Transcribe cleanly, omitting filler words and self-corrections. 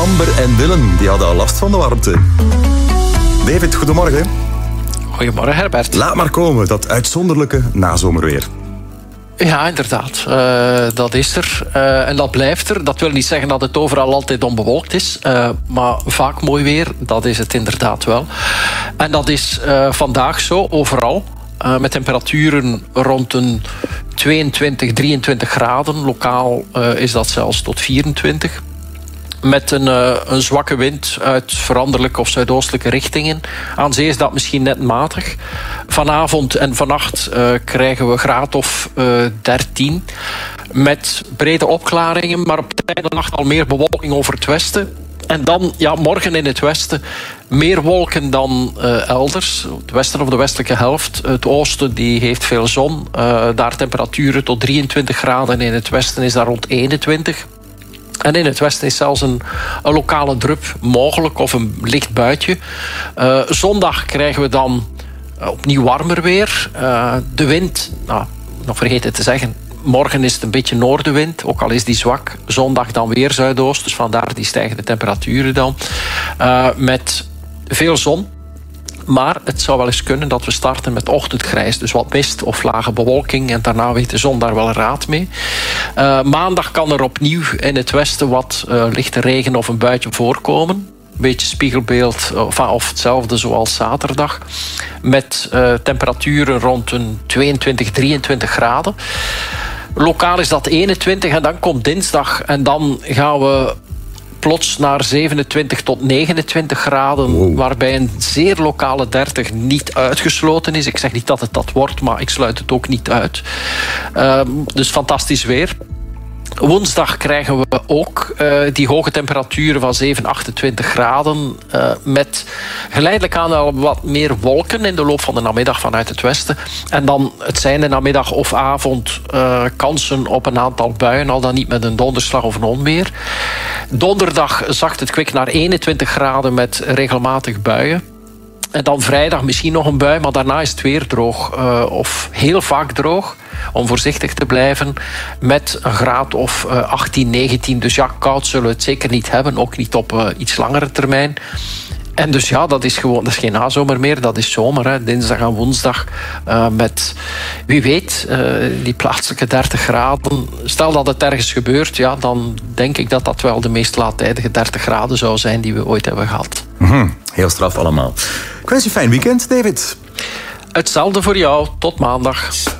Amber en Dylan die hadden al last van de warmte. David, goedemorgen. Goedemorgen, Herbert. Laat maar komen, dat uitzonderlijke nazomerweer. Ja, inderdaad. Dat is er. En dat blijft er. Dat wil niet zeggen dat het overal altijd onbewolkt is. Maar vaak mooi weer, dat is het inderdaad wel. En dat is vandaag zo, overal. Met temperaturen rond een 22, 23 graden. Lokaal is dat zelfs tot 24. Met een zwakke wind uit veranderlijke of zuidoostelijke richtingen. Aan zee is dat misschien net matig. Vanavond en vannacht krijgen we graad of 13. Met brede opklaringen, maar op tijd en nacht al meer bewolking over het westen. En dan, ja, morgen in het westen meer wolken dan elders. Het westen of de westelijke helft. Het oosten die heeft veel zon. Daar temperaturen tot 23 graden. In het westen is daar rond 21. En in het westen is zelfs een lokale drup mogelijk of een licht buitje. Zondag krijgen we dan opnieuw warmer weer. De wind, nog vergeten te zeggen, morgen is het een beetje noordenwind, ook al is die zwak. Zondag dan weer zuidoost, dus vandaar die stijgende temperaturen dan. Met veel zon. Maar het zou wel eens kunnen dat we starten met ochtendgrijs. Dus wat mist of lage bewolking. En daarna weet de zon daar wel raad mee. Maandag kan er opnieuw in het westen wat lichte regen of een buitje voorkomen. Een beetje spiegelbeeld of hetzelfde zoals zaterdag. Met temperaturen rond een 22, 23 graden. Lokaal is dat 21 en dan komt dinsdag. En dan gaan we plots naar 27 tot 29 graden, wow. Waarbij een zeer lokale 30 niet uitgesloten is. Ik zeg niet dat het dat wordt, maar ik sluit het ook niet uit. Dus fantastisch weer. Woensdag krijgen we ook die hoge temperaturen van 7, 28 graden. Met geleidelijk aan al wat meer wolken in de loop van de namiddag vanuit het westen. En dan het zijn de namiddag of avond kansen op een aantal buien. Al dan niet met een donderslag of een onweer. Donderdag zakt het kwik naar 21 graden met regelmatig buien. En dan vrijdag misschien nog een bui, maar daarna is het weer droog. Of heel vaak droog, om voorzichtig te blijven. Met een graad of 18, 19. Dus ja, koud zullen we het zeker niet hebben. Ook niet op iets langere termijn. En dus ja, dat is geen nazomer meer, dat is zomer. Hè. Dinsdag en woensdag met, wie weet, die plaatselijke 30 graden. Stel dat het ergens gebeurt, ja, dan denk ik dat dat wel de meest laattijdige 30 graden zou zijn die we ooit hebben gehad. Heel straf allemaal. Ik wens je een fijn weekend, David. Hetzelfde voor jou. Tot maandag.